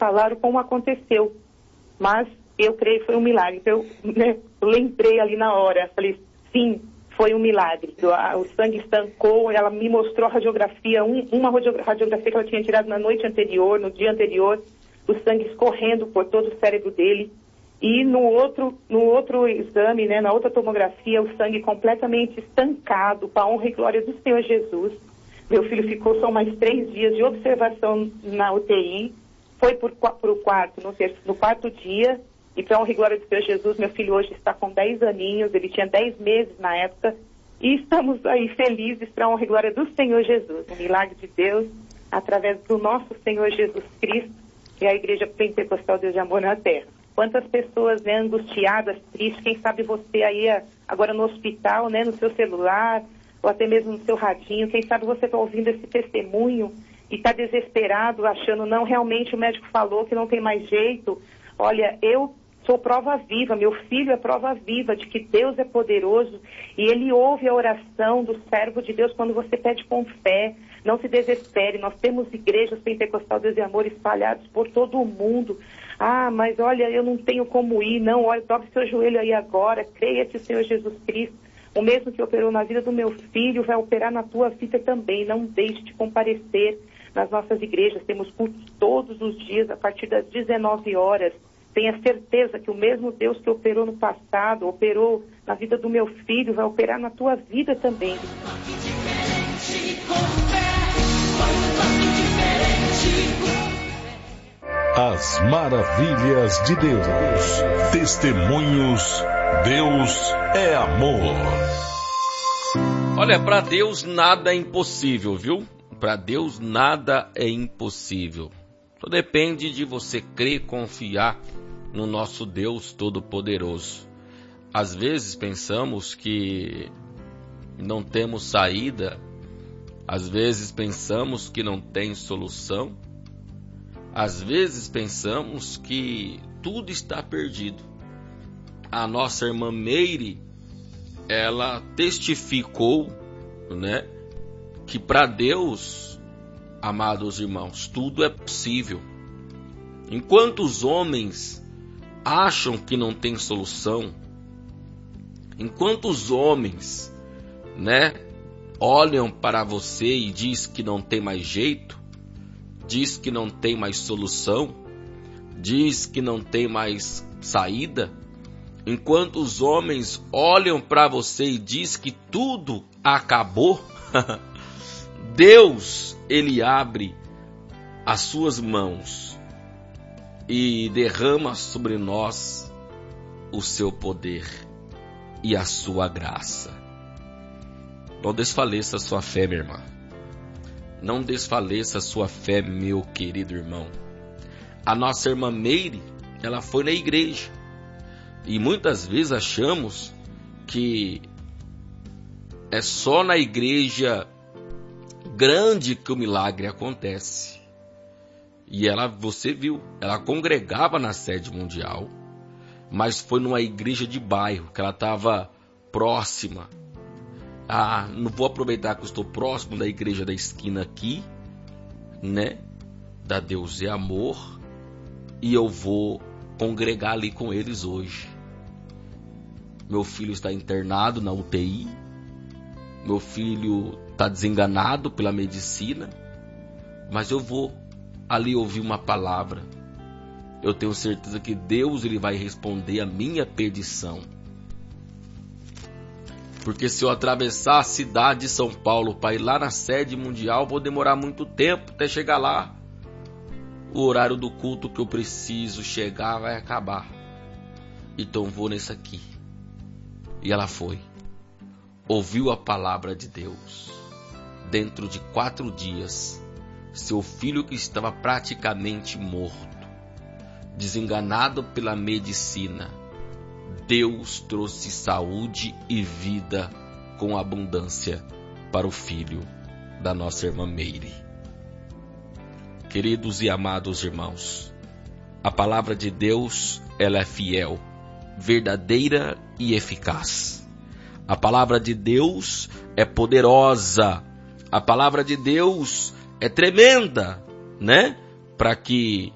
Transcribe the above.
falaram como aconteceu. Mas eu creio que foi um milagre. Então, eu lembrei ali na hora, falei, sim, foi um milagre. O sangue estancou, ela me mostrou a radiografia, uma radiografia que ela tinha tirado na noite anterior, no dia anterior, o sangue escorrendo por todo o cérebro dele. E no outro exame, na outra tomografia, o sangue completamente estancado, para a honra e glória do Senhor Jesus. Meu filho ficou só mais 3 dias de observação na UTI, foi para o quarto, no quarto dia, e para a honra e glória do Senhor Jesus, meu filho hoje está com 10 aninhos, ele tinha 10 meses na época, e estamos aí felizes para a honra e glória do Senhor Jesus. Um milagre de Deus, através do nosso Senhor Jesus Cristo, e a Igreja Pentecostal Deus de Amor na Terra. Quantas pessoas, angustiadas, tristes, quem sabe você aí agora no hospital, no seu celular, ou até mesmo no seu radinho, quem sabe você está ouvindo esse testemunho e está desesperado, achando, não, realmente o médico falou que não tem mais jeito. Olha, eu sou prova viva, meu filho é prova viva de que Deus é poderoso e Ele ouve a oração do servo de Deus quando você pede com fé. Não se desespere, nós temos igrejas Pentecostal Deus e Amor espalhadas por todo o mundo. Ah, mas olha, eu não tenho como ir, não, olha, dobre seu joelho aí agora, creia que o Senhor Jesus Cristo, o mesmo que operou na vida do meu filho, vai operar na tua vida também. Não deixe de comparecer nas nossas igrejas, temos cultos todos os dias, a partir das 19 horas. Tenha certeza que o mesmo Deus que operou no passado, operou na vida do meu filho, vai operar na tua vida também. As maravilhas de Deus. Testemunhos. Deus é amor. Olha, para Deus nada é impossível, viu? Para Deus nada é impossível. Só depende de você crer e confiar no nosso Deus Todo-Poderoso. Às vezes pensamos que não temos saída. Às vezes pensamos que não tem solução. Às vezes pensamos que tudo está perdido. A nossa irmã Meire, ela testificou, que para Deus, amados irmãos, tudo é possível. Enquanto os homens acham que não tem solução, enquanto os homens, olham para você e diz que não tem mais jeito, diz que não tem mais solução, diz que não tem mais saída, enquanto os homens olham para você e diz que tudo acabou, Deus, Ele abre as suas mãos e derrama sobre nós o seu poder e a sua graça. Não desfaleça a sua fé, minha irmã. Não desfaleça a sua fé, meu querido irmão. A nossa irmã Meire, ela foi na igreja. E muitas vezes achamos que é só na igreja grande que o milagre acontece. E você viu, ela congregava na sede mundial, mas foi numa igreja de bairro, que ela estava próxima. Não vou aproveitar que eu estou próximo da igreja da esquina aqui, da Deus é Amor, e eu vou congregar ali com eles hoje. Meu filho está internado na UTI, meu filho está desenganado pela medicina, mas eu vou ali ouvir uma palavra. Eu tenho certeza que Deus, Ele vai responder a minha petição. Porque se eu atravessar a cidade de São Paulo para ir lá na sede mundial, vou demorar muito tempo até chegar lá. O horário do culto que eu preciso chegar vai acabar. Então vou nesse aqui. E ela foi. Ouviu a palavra de Deus. Dentro de 4 dias, seu filho que estava praticamente morto, desenganado pela medicina, Deus trouxe saúde e vida com abundância para o filho da nossa irmã Meire. Queridos e amados irmãos, a palavra de Deus, ela é fiel, verdadeira e eficaz. A palavra de Deus é poderosa. A palavra de Deus é tremenda, para que